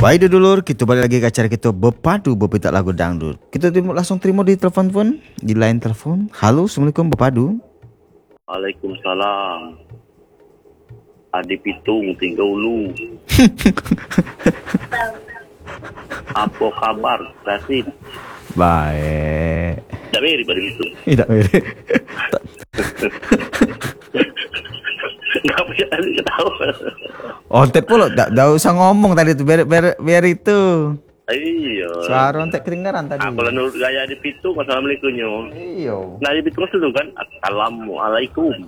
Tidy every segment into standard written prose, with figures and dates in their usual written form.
Baik dulur, kita balik lagi ke acara kita Bepadu Bepita Lagu Dangdut. Kita langsung terima di telepon pun, di line telepon. Halo, Assalamualaikum Bepadu. Waalaikumsalam. Adi Pitung, tiga ulu. Apa kabar, Rasid? Baik. Tidak mirip pada itu. Tidak mirip. Kenapa ya tadi ketawa? Ontet pula, tak usah ngomong tadi itu, biar itu. Iya. Suara ontet kedengaran tadi. Kalau menurut gaya Adi Pitung, assalamualaikumnya. Iya. Nah, Adi Pitung itu kan, assalamualaikum.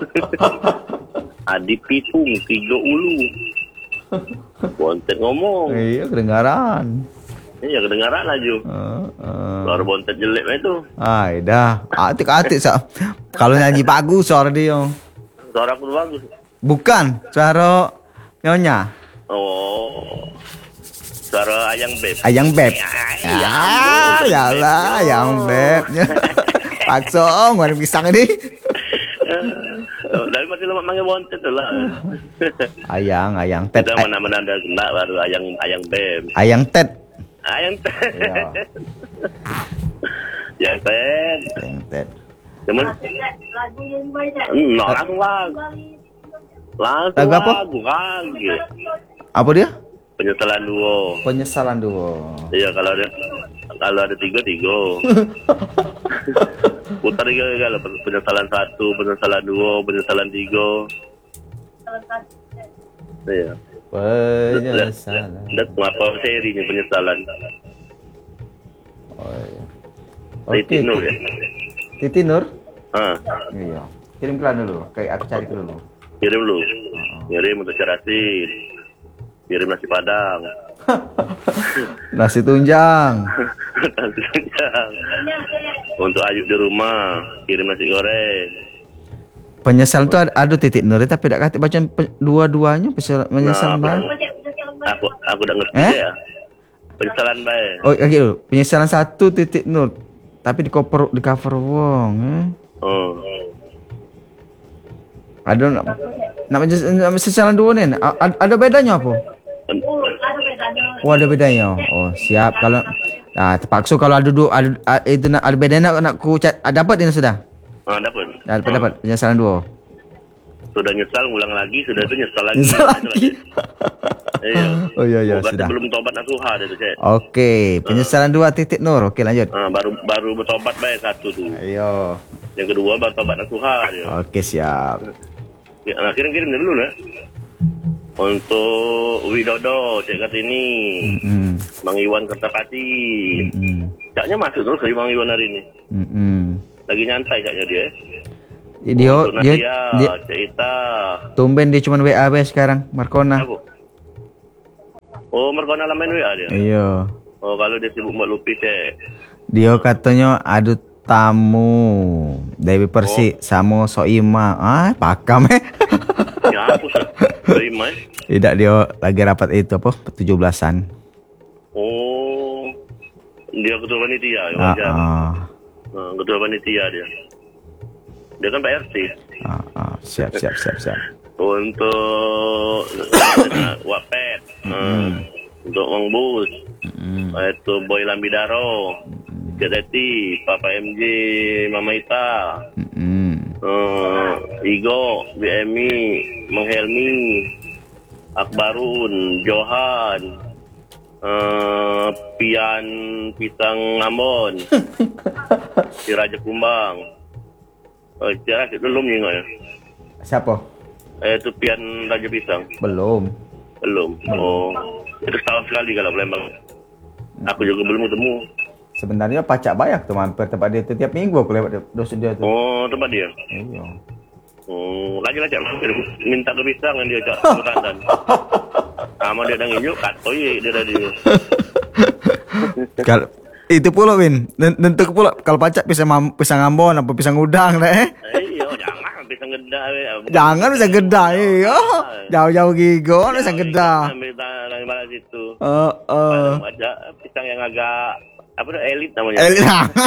Adi Pitung, tiga ulu. Bontet ngomong. Iya, kedengaran. Iya, kedengaran aja. Suara bontet jelek itu. Ay, dah. Atik-atik. Kalau nyanyi bagus suara dia. Suara aku bagus. Bukan, suara nyonya. Oh. Suara ayang beb. Ayang beb. Ya, Ya lah, ayang beb. Pakso, warna pisang ini. Dari masih lama manggil bontet tu lah. Ayang tet. Kita mana-mana ada kena baru ayang beb. Ayang tet. Ayang tet. Ya. Ya tet. Ayang tet. Cuman langsung lagu. Lagu apa? Lagu. Apa dia? Penyesalan duo. Penyesalan duo. Iya, kalau ada tiga. Putar tiga kalau penyesalan satu, penyesalan dua, penyesalan tiga. Iya. Penyesalan. Dan apa serinya penyesalan? Oh, iya. Titik Nur ya. Titi Nur? Iya. Kirim ke dulu. Kayak aku cari ke dulu. Kirim lu. Kirim untuk Rasid. Kirim nasi padang. Nasi tunjang. Nasi tunjang. Untuk Ayub di rumah, kirim nasi goreng. Penyesalan tuh ada titik Nur, tapi tidak kata bacaan dua-duanya penyesalan baik. Aku udah ngerti ya. Penyesalan baik. Oh, gitu. Penyesalan satu titik Nur, tapi di cover wong. Oh. Ada nama penyesalan dua nih. Ada bedanya apa? Oh, ada bedanya. Oh, siap. Kalau terpaksa kalau ada itu ada bedanya nak ku dapat ini sudah. Dapat penyesalan dua. Sudah nyesal ngulang lagi, sudah itu nyesal lagi. Nyesal lagi. Iya. Oh iya sudah. Belum tobat nasuha itu, Cek. Oke, penyesalan dua titik Nur. Oke, lanjut. Baru bertobat baik satu tuh. Ayo. Yang kedua baru tobat nasuha dia. Oke, siap. Ya, kirim dulu lah. Untuk Widodo, Cek Kartini. Mang Iwan Kertapati. Caknya masuk terus dari Mang Iwan hari ini. Lagi nyantai caknya dia. Dia cerita. Tumben dia cuma WA sekarang, Markona. Oh, Markona lah main WA dia. Iya. Oh, kalau dia sibuk buat lupi, Cek. Dia katanya ada tamu Dewi Persik sama Soima. Pakam Ya, aku Soima. Tidak, dia lagi rapat itu apa? 17-an. Oh. Dia ketua panitia, wajar. Ketua panitia dia. Dia kan Pak RT. Siap. Untuk Wapet. Untuk Wang Bus. Itu Boy Lambidaro. Jadeti, Papa MJ, Mama Ita. Igo, BMI, Mang Helmi, Akbarun, Johan, Pian Pisang Ambon, si Raja Kumbang. Cara belum nengok ya. Siapa? Itu Pian Raja Pisang. Belum. Oh, itu setahun sekali kalau Palembang. Aku juga belum ketemu. Sebenarnya pacak banyak tuh mampir tempat dia tiap minggu aku lewat dosen dia tuh. Oh, tempat dia. Iya. Oh, lagi mampir minta ke pisang yang dia cak makanan. Sama dia dah nginjuk katoi dia tadi. Kalau itu pula Win, tentu pula kalau pacak pisang Ambon apa pisang udang deh. Iya, jangan pisang gedah. Jangan pisang gedah, iya. Jauh-jauh gigo pisang gedah. Ambil tangan balas itu. Ada pisang yang agak apa tuh elit namanya? Elit.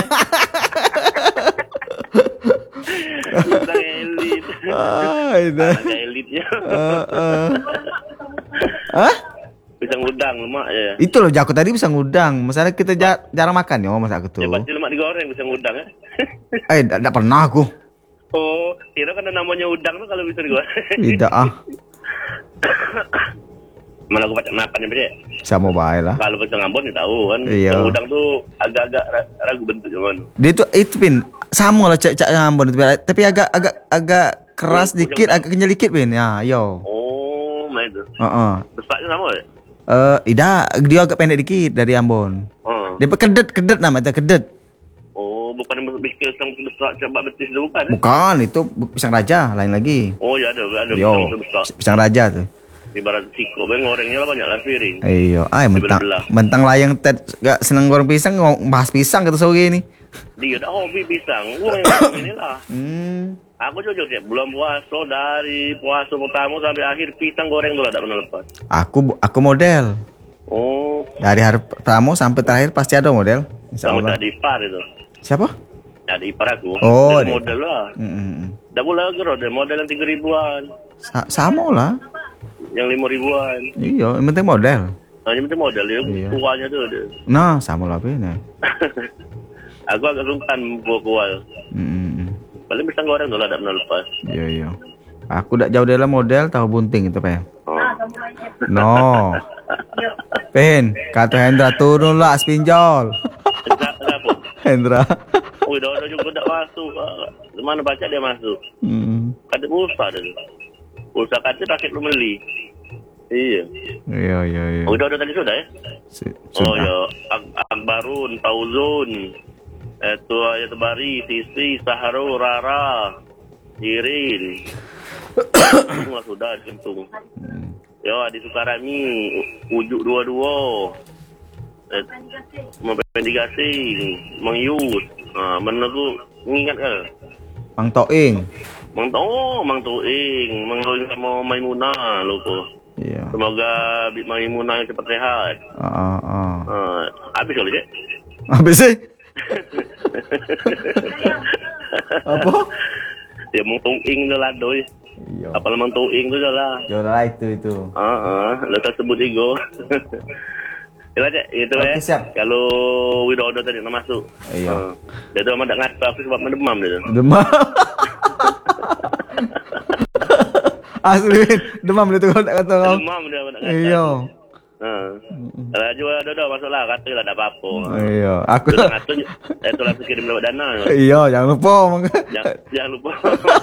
Pisang elit. Itu. Agak elitnya. Hah? Pisang pisang udang lemak je. Itu loh aku tadi pisang udang. Masalah kita jarang makan ya masa aku tuh. Ya pasti lemak digoreng pisang udang eh. Tak pernah aku. Oh, kira kan namanya udang tuh kalau bisa digoreng. Tidak ah. Mana aku baca makan ya, Sama baik lah. kalau pisang Ambon ya tahu kan. Iya. Pisang udang tuh agak-agak ragu bentuknya kan. Dia tuh itu Pin, sama lah cak Ambon tapi agak keras dikit, agak kenyal dikit Pin. Ya, yo. Oh, main tu. Besarnya sama ya? Dia agak pendek dikit dari Ambon. Dia kedet namanya kedet. Oh, bukan biskuit yang besar cabak betis tu bukan? Bukan, itu pisang raja, lain lagi. Oh, ya ada Yo, pisang besar. pisang raja tuh. Ibarat siko, gorengnya lah banyak lah piring. Iya, mentang layang gak seneng goreng pisang, bahas pisang kata sore ini. Dia dah hobi pisang, gua yang inilah. Aku jujur ya, bulan puasa dari puasa pertama sampai akhir pisang goreng tu lah tak pernah lepas. Aku model. Oh. Dari hari pertama sampai terakhir pasti ada model. Sama tak di ipar itu. Siapa? Ada ipar aku. Oh, dia model lah. Dah boleh lagi ada model yang 3.000-an. Sama lah. Yang 5.000-an. Iya, yang penting model. Yang penting model dia, kuahnya tu ada. Nah, sama lah Pin. Aku agak sungkan buat kuah. Paling pisang goreng tu lah tak pernah lepas. Iya. Aku tak jauh dalam model tahu bunting itu Pin. No. Pin, kata Hendra turun lah pinjol. Kenapa? Hendra. Oh, dah juga tak masuk. Mana baca dia masuk? Ada pulsa dia. Pulsa kata paket lu beli. Iya. Oh, dah tadi sudah ya? Oh ya, Akbarun, Fauzun, itu Ayat Bari, Sisi, Saharo, Rara, Irin. Semua sudah dihitung. Ya, di Sukarami, Ujuk 22. Mempendigasi, Mengyus. Mana tu ingat ke? Mang Toing. Mang Toing sama Maimunah lupa. Iya. Semoga Maimunah cepat sehat. Habis kali je. Habis sih? Apa? Ya Mang Toing tu lah doi. Iya. Apa Mang Toing tu dah lah. Jodoh itu. Lepas sebut ego. Itu aja, itu okay, siap. Kalau Widodo tadi nak masuk. Iya. Dia tu amat tak ngata aku sebab mendemam dia tu. Demam. Asli demam dia tu kalau tak kata kau. Demam dia amat tak ngata. Iya. Kalau jual Dodo masuklah katalah tak apa-apa. Iya, aku tu ngata itu langsung kirim lewat dana. Iya, jangan lupa. Jangan lupa.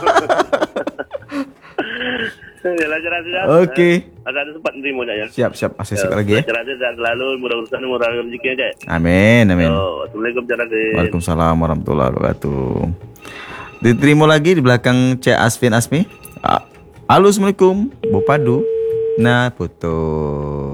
Jalan cerah. Okey. Ada sempat nerima aja. Siap. Asik lagi ya. Cerah selalu mudah urusan murah rezeki aja. Amin. Assalamualaikum warahmatullahi. Waalaikumsalam warahmatullahi wabarakatuh. Diterima lagi di belakang Cik Asfin Asmi. Halo, Assalamualaikum. Bu Padu. Nah, putus.